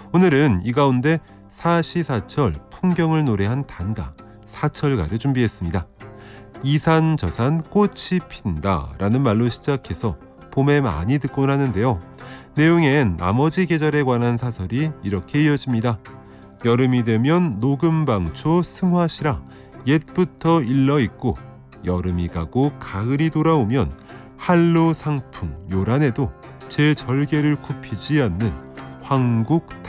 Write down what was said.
오늘은 이 가운데 사시사철 풍경을 노래한 단가 사철가를 준비했습니다. 이산저산 꽃이 핀다 라는 말로 시작해서 봄에 많이 듣곤 하는데요. 내용엔 나머지 계절에 관한 사설이 이렇게 이어집니다. 여름이 되면 녹음방초 승화시라 옛부터 일러있고, 여름이 가고 가을이 돌아오면 한로상풍 요란해도 제 절개를 굽히지 않는 황국